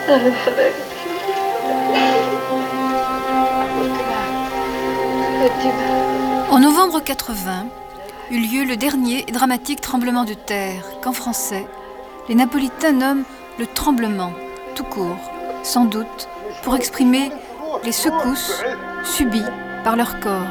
En novembre 80, eut lieu le dernier et dramatique tremblement de terre qu'en français, les Napolitains nomment le tremblement, tout court, sans doute, pour exprimer les secousses subies par leur corps.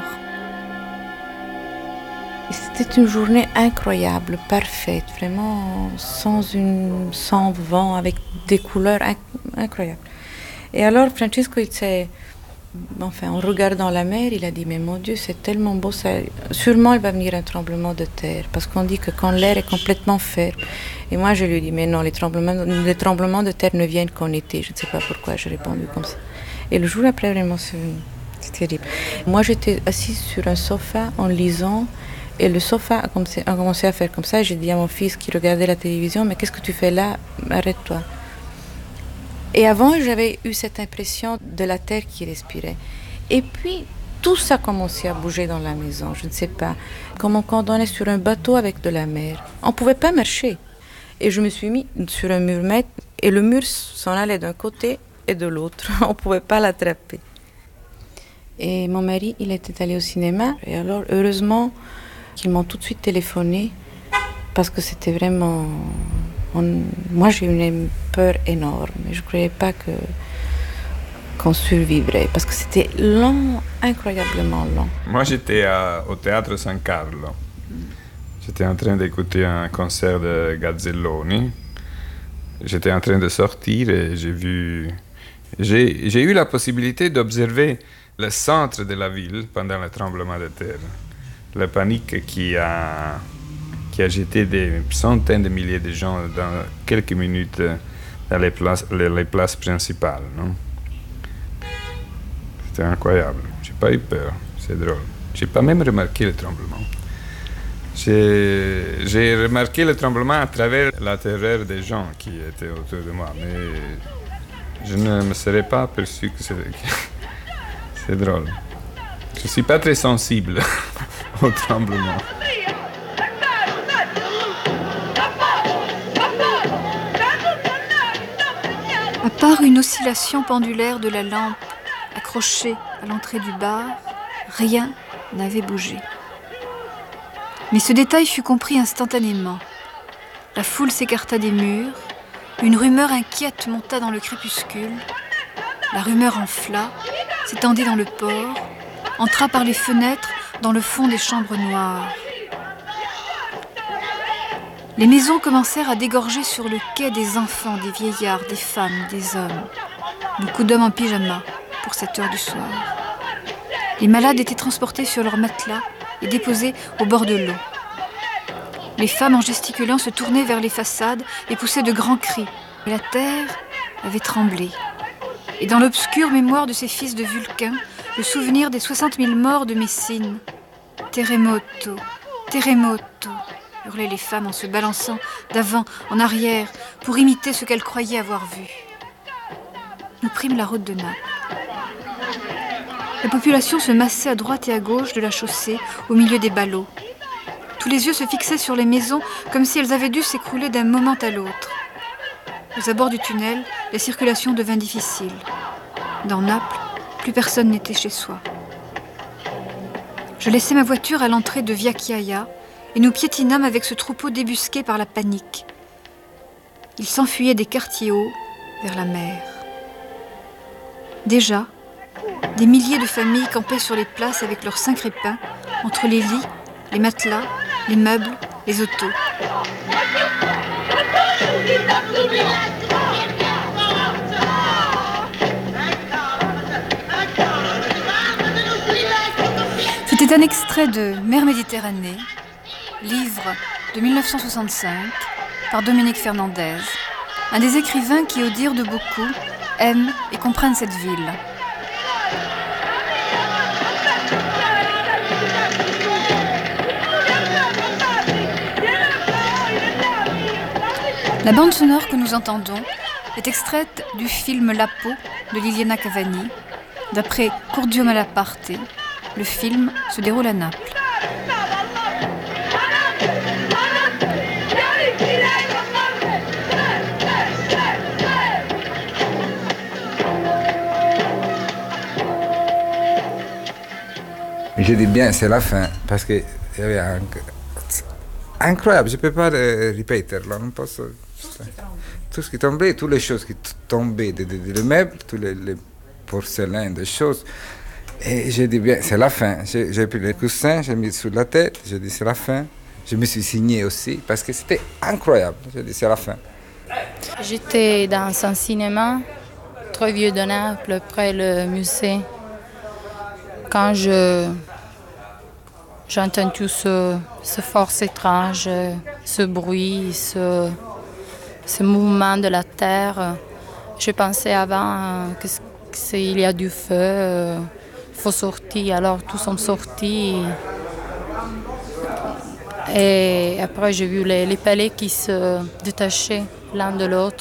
C'était une journée incroyable, parfaite, vraiment sans vent, avec des couleurs incroyables. Et alors Francesco, en regardant la mer, il a dit « Mais mon Dieu, c'est tellement beau, sûrement il va venir un tremblement de terre. » Parce qu'on dit que quand l'air est complètement ferme. Et moi je lui ai dit « Mais non, les tremblements de terre ne viennent qu'en été. » Je ne sais pas pourquoi j'ai répondu comme ça. Et le jour après, vraiment, c'est terrible. Moi j'étais assise sur un sofa en lisant. Et le sofa a commencé à faire comme ça. J'ai dit à mon fils qui regardait la télévision, mais qu'est-ce que tu fais là? Arrête-toi. Et avant, j'avais eu cette impression de la terre qui respirait. Et puis, tout ça commençait à bouger dans la maison. Je ne sais pas. Comme quand on est sur un bateau avec de la mer. On ne pouvait pas marcher. Et je me suis mis sur un mur mètre. Et le mur s'en allait d'un côté et de l'autre. On ne pouvait pas l'attraper. Et mon mari, il était allé au cinéma. Et alors, heureusement, qu'ils m'ont tout de suite téléphoné parce que c'était vraiment... Moi, j'ai eu une peur énorme. Je ne croyais pas qu'on survivrait parce que c'était long, incroyablement long. Moi, j'étais au Théâtre San Carlo. J'étais en train d'écouter un concert de Gazzelloni. J'étais en train de sortir et j'ai eu la possibilité d'observer le centre de la ville pendant le tremblement de terre. La panique qui a jeté des centaines de milliers de gens dans quelques minutes dans les places principales. Non? C'était incroyable. J'ai pas eu peur, c'est drôle. J'ai pas même remarqué le tremblement. J'ai remarqué le tremblement à travers la terreur des gens qui étaient autour de moi, mais je ne me serais pas aperçu que c'est drôle. Je ne suis pas très sensible au tremblement. À part une oscillation pendulaire de la lampe accrochée à l'entrée du bar, rien n'avait bougé. Mais ce détail fut compris instantanément. La foule s'écarta des murs, une rumeur inquiète monta dans le crépuscule, la rumeur enfla, s'étendit dans le port, entra par les fenêtres dans le fond des chambres noires. Les maisons commencèrent à dégorger sur le quai des enfants, des vieillards, des femmes, des hommes. Beaucoup d'hommes en pyjama pour cette heure du soir. Les malades étaient transportés sur leurs matelas et déposés au bord de l'eau. Les femmes en gesticulant se tournaient vers les façades et poussaient de grands cris. Et la terre avait tremblé. Et dans l'obscure mémoire de ces fils de Vulcain, le souvenir des 60 000 morts de Messine. Terremoto, terremoto, hurlaient les femmes en se balançant d'avant en arrière pour imiter ce qu'elles croyaient avoir vu. Nous prîmes la route de Naples. La population se massait à droite et à gauche de la chaussée, au milieu des ballots. Tous les yeux se fixaient sur les maisons comme si elles avaient dû s'écrouler d'un moment à l'autre. Aux abords du tunnel, la circulation devint difficile. Dans Naples, plus personne n'était chez soi. Je laissai ma voiture à l'entrée de Via Chiaia et nous piétinâmes avec ce troupeau débusqué par la panique. Il s'enfuyait des quartiers hauts vers la mer. Déjà, des milliers de familles campaient sur les places avec leurs 5 crépins, entre les lits, les matelas, les meubles, les autos. C'était un extrait de Mer Méditerranée, livre de 1965, par Dominique Fernandez, un des écrivains qui, au dire de beaucoup, aiment et comprennent cette ville. La bande sonore que nous entendons est extraite du film La peau de Liliana Cavani. D'après Curcio Malaparte, le film se déroule à Naples. Je dis bien, c'est la fin, parce que incroyable, je ne peux pas le répéter, là, non posso... Tout ce qui tombait, toutes les choses qui tombaient, les meubles, tous les porcelains, des choses. Et j'ai dit, bien, c'est la fin. J'ai pris les coussins, j'ai mis sur la tête, j'ai dit, c'est la fin. Je me suis signé aussi, parce que c'était incroyable. J'ai dit, c'est la fin. J'étais dans un cinéma très vieux de Naples, près le musée. Quand j'entends tout ce force étrange, ce bruit, ce mouvement de la terre, je pensais avant qu'il y a du feu, il faut sortir. Alors tous sont sortis. Et après j'ai vu les palais qui se détachaient l'un de l'autre.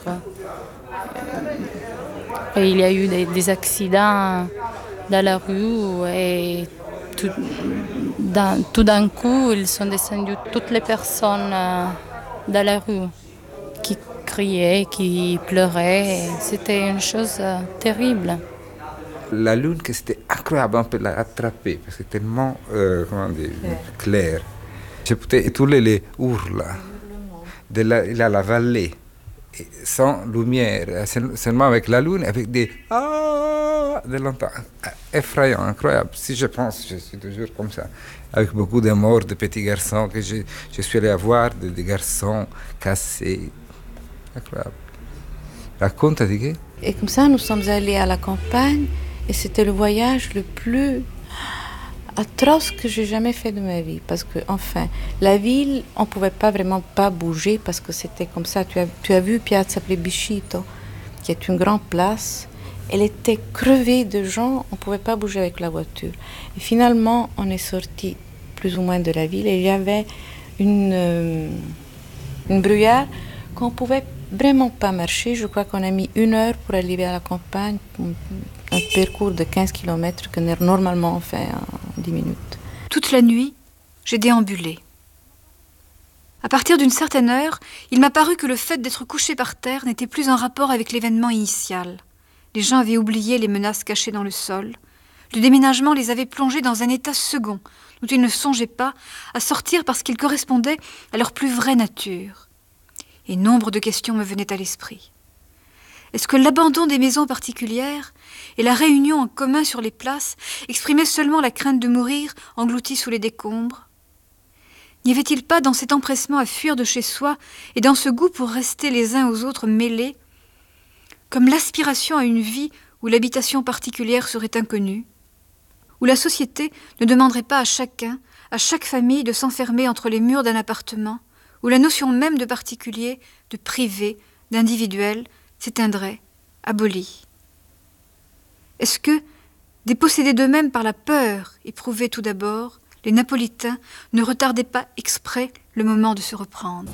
Et il y a eu des accidents dans la rue et tout d'un coup, ils sont descendus toutes les personnes dans la rue qui criaient, qui pleuraient. C'était une chose terrible. La lune, c'était incroyable, on peut l'attraper parce que c'est tellement clair. J'écoutais tous les hurles de la vallée, sans lumière, seulement avec la lune, avec des de longtemps. Effrayant, incroyable. Si je pense, je suis toujours comme ça, avec beaucoup de morts de petits garçons que je suis allé voir, des garçons cassés. Incroyable. Raconte, Adigué. Et comme ça, nous sommes allés à la campagne et c'était le voyage le plus atroce que j'ai jamais fait de ma vie. Parce que, enfin, la ville, on ne pouvait pas vraiment pas bouger parce que c'était comme ça. Tu as vu Piazza Plebiscito, qui est une grande place. Elle était crevée de gens, on ne pouvait pas bouger avec la voiture. Et finalement, on est sorti plus ou moins de la ville et il y avait une bruyère qu'on ne pouvait vraiment pas marcher. Je crois qu'on a mis 1 heure pour arriver à la campagne, un parcours de 15 km que normalement on fait en 10 minutes. Toute la nuit, j'ai déambulé. À partir d'une certaine heure, il m'a paru que le fait d'être couché par terre n'était plus en rapport avec l'événement initial. Les gens avaient oublié les menaces cachées dans le sol. Le déménagement les avait plongés dans un état second, dont ils ne songeaient pas à sortir parce qu'il correspondait à leur plus vraie nature. Et nombre de questions me venaient à l'esprit. Est-ce que l'abandon des maisons particulières et la réunion en commun sur les places exprimaient seulement la crainte de mourir engloutis sous les décombres? N'y avait-il pas dans cet empressement à fuir de chez soi et dans ce goût pour rester les uns aux autres mêlés, comme l'aspiration à une vie où l'habitation particulière serait inconnue, où la société ne demanderait pas à chacun, à chaque famille de s'enfermer entre les murs d'un appartement, où la notion même de particulier, de privé, d'individuel s'éteindrait, abolie. Est-ce que, dépossédés d'eux-mêmes par la peur éprouvée tout d'abord, les Napolitains ne retardaient pas exprès le moment de se reprendre ?